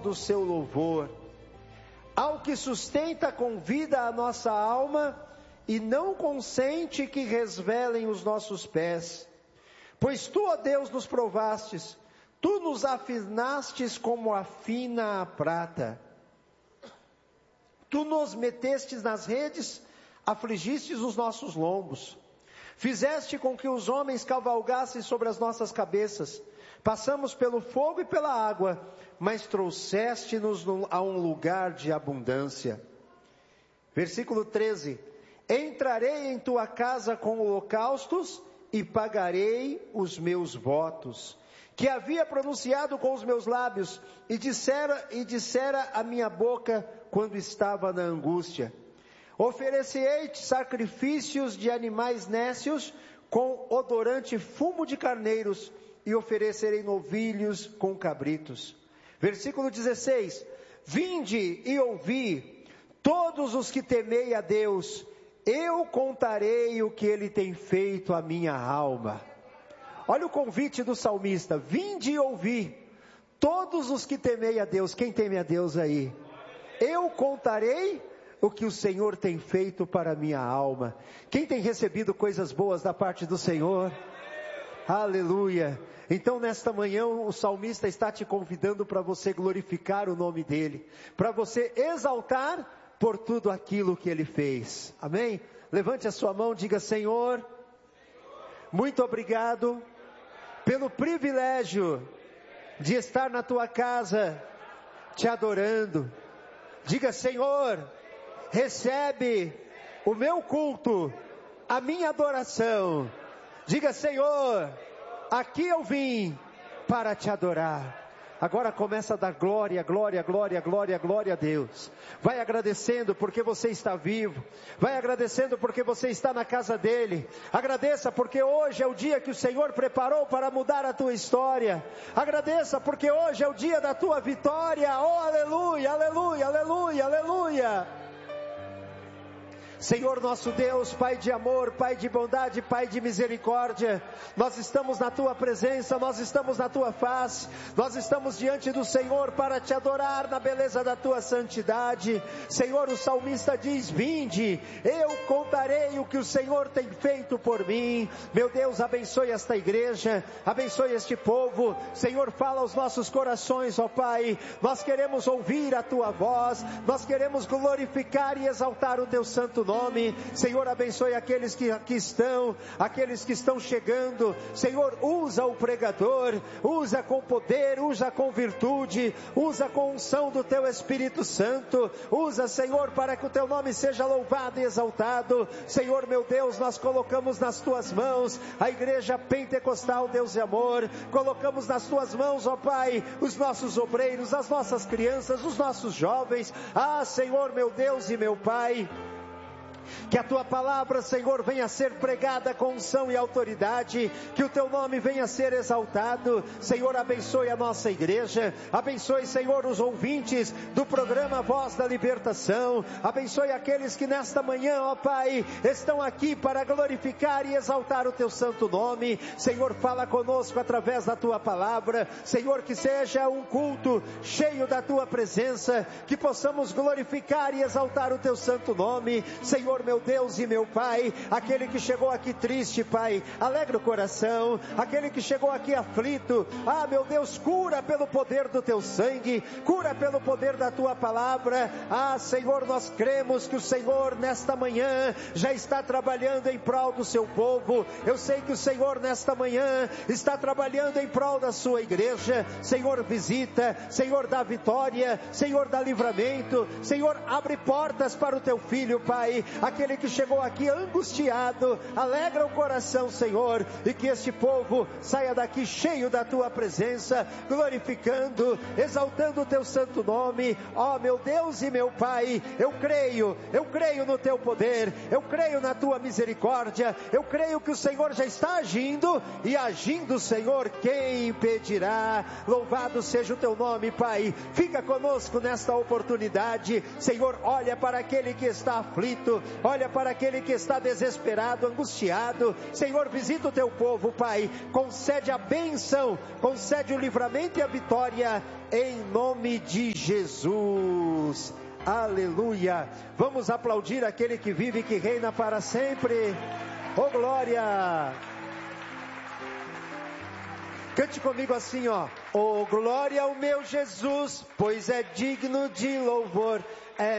do seu louvor. Ao que sustenta com vida a nossa alma e não consente que resvelem os nossos pés. Pois tu, ó Deus, nos provastes, tu nos afinastes como afina a prata. Tu nos metestes nas redes, afligistes os nossos lombos. Fizeste com que os homens cavalgassem sobre as nossas cabeças. Passamos pelo fogo e pela água, mas trouxeste-nos a um lugar de abundância. Versículo 13. Entrarei em tua casa com holocaustos e pagarei os meus votos, que havia pronunciado com os meus lábios, e dissera a minha boca quando estava na angústia. Oferecerei-te sacrifícios de animais nécios com odorante fumo de carneiros, e oferecerei novilhos com cabritos. Versículo 16. Vinde e ouvi, todos os que temei a Deus, eu contarei o que Ele tem feito à minha alma. Olha o convite do salmista, vinde e ouvi, todos os que temei a Deus. Quem teme a Deus aí? Eu contarei o que o Senhor tem feito para a minha alma. Quem tem recebido coisas boas da parte do Senhor? Aleluia. Então nesta manhã o salmista está te convidando para você glorificar o nome dEle, para você exaltar por tudo aquilo que Ele fez. Amém? Levante a sua mão e diga: Senhor, muito obrigado pelo privilégio de estar na tua casa te adorando. Diga: Senhor, recebe o meu culto, a minha adoração. Diga: Senhor, aqui eu vim para te adorar. Agora começa a dar glória, glória, glória, glória, glória a Deus. Vai agradecendo porque você está vivo. Vai agradecendo porque você está na casa dEle. Agradeça porque hoje é o dia que o Senhor preparou para mudar a tua história. Agradeça porque hoje é o dia da tua vitória. Oh, aleluia, aleluia, aleluia, aleluia. Senhor nosso Deus, Pai de amor, Pai de bondade, Pai de misericórdia, nós estamos na Tua presença, nós estamos na Tua face, nós estamos diante do Senhor para te adorar na beleza da Tua santidade. Senhor, o salmista diz: vinde, eu contarei o que o Senhor tem feito por mim. Meu Deus, abençoe esta igreja, abençoe este povo. Senhor, fala aos nossos corações, ó Pai, nós queremos ouvir a Tua voz, nós queremos glorificar e exaltar o Teu santo nome. Senhor, abençoe aqueles que aqui estão, aqueles que estão chegando. Senhor, usa o pregador, usa com poder, usa com virtude, usa com unção do Teu Espírito Santo. Usa, Senhor, para que o Teu nome seja louvado e exaltado. Senhor, meu Deus, nós colocamos nas Tuas mãos a igreja pentecostal, Deus de amor. Colocamos nas Tuas mãos, ó Pai, os nossos obreiros, as nossas crianças, os nossos jovens. Ah, Senhor, meu Deus e meu Pai, que a Tua palavra, Senhor, venha a ser pregada com unção e autoridade, que o Teu nome venha a ser exaltado. Senhor, abençoe a nossa igreja, abençoe, Senhor, os ouvintes do programa Voz da Libertação, abençoe aqueles que nesta manhã, ó Pai, estão aqui para glorificar e exaltar o Teu santo nome. Senhor, fala conosco através da Tua palavra. Senhor, que seja um culto cheio da Tua presença, que possamos glorificar e exaltar o Teu santo nome. Senhor, meu Deus e meu Pai, aquele que chegou aqui triste, Pai, alegra o coração. Aquele que chegou aqui aflito, ah, meu Deus, cura pelo poder do Teu sangue, cura pelo poder da Tua palavra. Ah, Senhor, nós cremos que o Senhor nesta manhã já está trabalhando em prol do Seu povo. Eu sei que o Senhor nesta manhã está trabalhando em prol da Sua igreja. Senhor, visita, Senhor, dá vitória, Senhor, dá livramento, Senhor, abre portas para o Teu filho, Pai. Aquele que chegou aqui angustiado, alegra o coração, Senhor, e que este povo saia daqui cheio da Tua presença, glorificando, exaltando o Teu santo nome. Ó, meu Deus e meu Pai, eu creio no Teu poder, eu creio na Tua misericórdia, eu creio que o Senhor já está agindo, e agindo, Senhor, quem impedirá? Louvado seja o Teu nome, Pai. Fica conosco nesta oportunidade, Senhor, olha para aquele que está aflito, olha para aquele que está desesperado, angustiado. Senhor, visita o teu povo, Pai, concede a bênção, concede o livramento e a vitória, em nome de Jesus. Aleluia. Vamos aplaudir aquele que vive e que reina para sempre. Oh, glória. Cante comigo assim, ó. Oh, glória ao meu Jesus, pois é digno de louvor.